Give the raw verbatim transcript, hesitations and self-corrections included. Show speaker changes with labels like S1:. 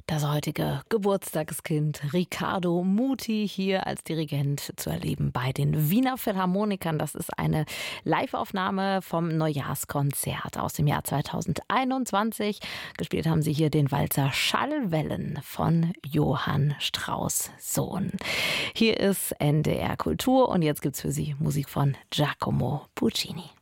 S1: Das heutige Geburtstagskind Riccardo Muti hier als Dirigent zu erleben bei den Wiener Philharmonikern. Das ist eine Live-Aufnahme vom Neujahrskonzert aus dem Jahr zweitausendeinundzwanzig. Gespielt haben sie hier den Walzer Schallwellen von Johann Strauss Sohn. Hier ist N D R Kultur und jetzt gibt's für Sie Musik von Giacomo Puccini.